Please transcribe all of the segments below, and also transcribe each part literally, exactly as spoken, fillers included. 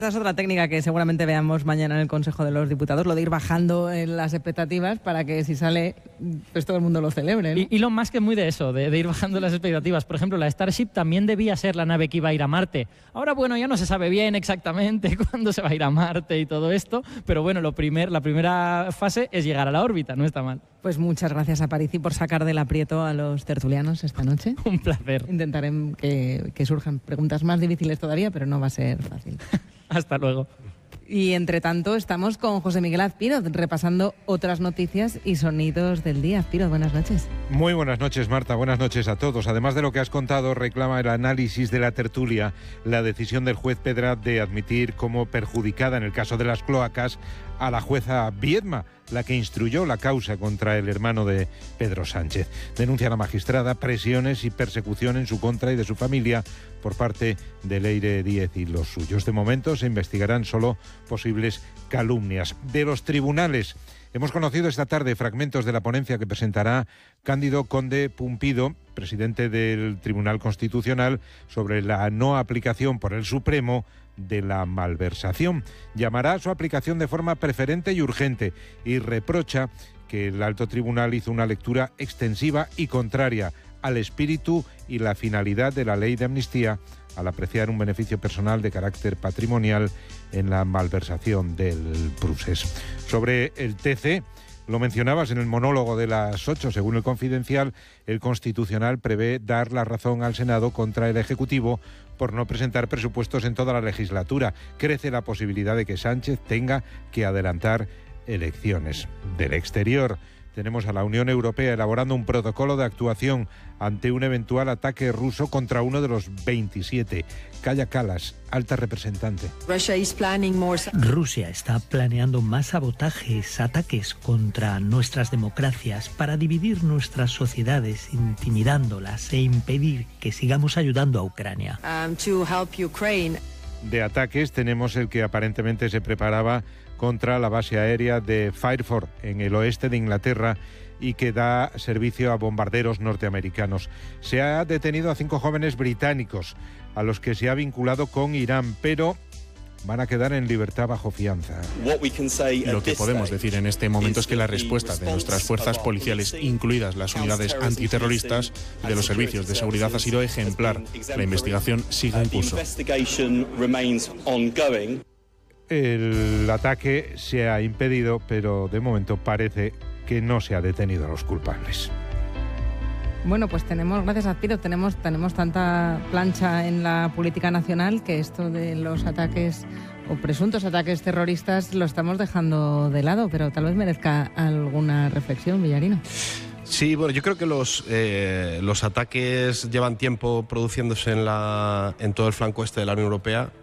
Esa es otra técnica que seguramente veamos mañana en el Consejo de los Diputados, lo de ir bajando en las expectativas para que si sale, pues todo el mundo lo celebre, ¿no? Y Elon Musk es muy de eso, de, de ir bajando las expectativas. Por ejemplo, la Starship también debía ser la nave que iba a ir a Marte. Ahora, bueno, ya no se sabe bien exactamente cuándo se va a ir a Marte y todo esto, pero bueno, lo primer, la primera fase es llegar a la órbita, no está mal. Pues muchas gracias a Parisi por sacar del aprieto a los tertulianos esta noche. Un placer. Intentaré que, que surjan preguntas más difíciles todavía, pero no va a ser fácil. Hasta luego. Y entre tanto estamos con José Miguel Azpiroz repasando otras noticias y sonidos del día. Azpiroz, buenas noches. Muy buenas noches, Marta. Buenas noches a todos. Además de lo que has contado, reclama el análisis de la tertulia la decisión del juez Pedra de admitir como perjudicada en el caso de las cloacas a la jueza Viedma, la que instruyó la causa contra el hermano de Pedro Sánchez. Denuncia a la magistrada presiones y persecución en su contra y de su familia por parte de Leire Díez y los suyos. De momento se investigarán solo posibles calumnias. De los tribunales, hemos conocido esta tarde fragmentos de la ponencia que presentará Cándido Conde Pumpido, presidente del Tribunal Constitucional, sobre la no aplicación por el Supremo de la malversación. Llamará a su aplicación de forma preferente y urgente y reprocha que el alto tribunal hizo una lectura extensiva y contraria al espíritu y la finalidad de la ley de amnistía al apreciar un beneficio personal de carácter patrimonial en la malversación del Prusés. Sobre el T C, lo mencionabas en el monólogo de las ocho, según el Confidencial, el Constitucional prevé dar la razón al Senado contra el Ejecutivo por no presentar presupuestos en toda la legislatura. Crece la posibilidad de que Sánchez tenga que adelantar elecciones. Del exterior, tenemos a la Unión Europea elaborando un protocolo de actuación ante un eventual ataque ruso contra uno de los veintisiete. Kaja Kallas, alta representante. Rusia está planeando más sabotajes, ataques contra nuestras democracias para dividir nuestras sociedades, intimidándolas e impedir que sigamos ayudando a Ucrania. Um, to help Ukraine. De ataques tenemos el que aparentemente se preparaba contra la base aérea de Fairford en el oeste de Inglaterra y que da servicio a bombarderos norteamericanos. Se ha detenido a cinco jóvenes británicos a los que se ha vinculado con Irán, pero van a quedar en libertad bajo fianza. Lo que podemos decir en este momento es que la respuesta de nuestras fuerzas policiales, incluidas las unidades antiterroristas y de los servicios de seguridad, ha sido ejemplar. La investigación sigue en curso. El ataque se ha impedido, pero de momento parece que no se ha detenido a los culpables. Bueno, pues tenemos, gracias a Azpiroz, tenemos, tenemos tanta plancha en la política nacional que esto de los ataques o presuntos ataques terroristas lo estamos dejando de lado, pero tal vez merezca alguna reflexión, Villarino. Sí, bueno, yo creo que los, eh, los ataques llevan tiempo produciéndose en, la, en todo el flanco este de la Unión Europea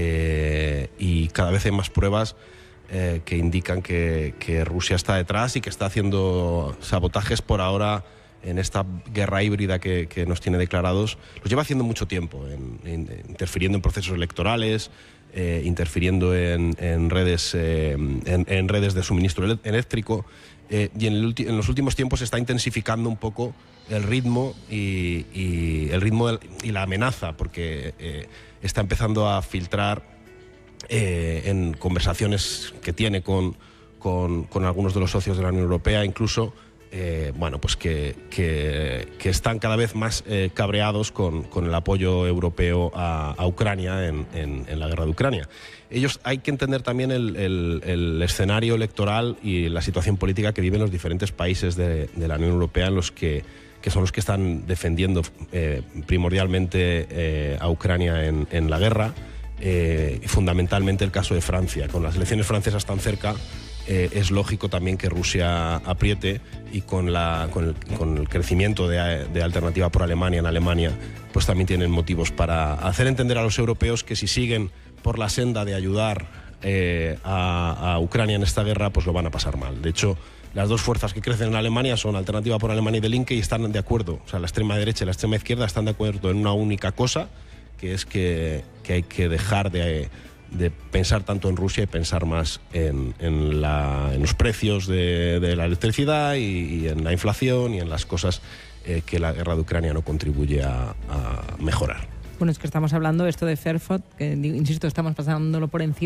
eh, y cada vez hay más pruebas eh, que indican que, que Rusia está detrás y que está haciendo sabotajes por ahora en esta guerra híbrida que, que nos tiene declarados. Los lleva haciendo mucho tiempo, en, en, interfiriendo en procesos electorales, eh, interfiriendo en, en, redes, eh, en, en redes de suministro eléctrico. Eh, y en, el en los últimos tiempos se está intensificando un poco el ritmo y, y el ritmo de, y la amenaza, porque eh, está empezando a filtrar eh, en conversaciones que tiene con, con, con algunos de los socios de la Unión Europea, incluso eh, bueno, pues que, que, que están cada vez más eh, cabreados con, con el apoyo europeo a, a Ucrania en, en, en la guerra de Ucrania. Ellos, hay que entender también el, el, el escenario electoral y la situación política que viven los diferentes países de, de la Unión Europea, en los que, que son los que están defendiendo eh, primordialmente eh, a Ucrania en, en la guerra, eh, y fundamentalmente el caso de Francia. Con las elecciones francesas tan cerca, eh, es lógico también que Rusia apriete, y con, la, con, el, con el crecimiento de, de Alternativa por Alemania en Alemania, pues también tienen motivos para hacer entender a los europeos que si siguen por la senda de ayudar eh, a, a Ucrania en esta guerra, pues lo van a pasar mal. De hecho, las dos fuerzas que crecen en Alemania son Alternativa por Alemania y Die Linke, y están de acuerdo, o sea, la extrema derecha y la extrema izquierda están de acuerdo en una única cosa, que es que, que hay que dejar de, de pensar tanto en Rusia y pensar más en, en, la, en los precios de, de la electricidad y, y en la inflación y en las cosas eh, que la guerra de Ucrania no contribuye a, a mejorar. Bueno, es que estamos hablando esto de Fairphone, que insisto, estamos pasándolo por encima.